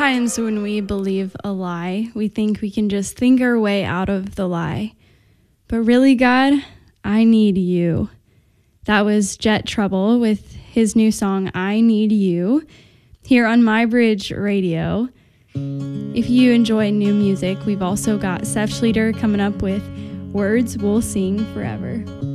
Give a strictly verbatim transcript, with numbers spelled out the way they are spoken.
Sometimes when we believe a lie, we think we can just think our way out of the lie. But really, God, I need you. That was Jet Trouble with his new song, I Need You, here on My Bridge Radio. If you enjoy new music, we've also got Seth Schleter coming up with Words We'll Sing Forever.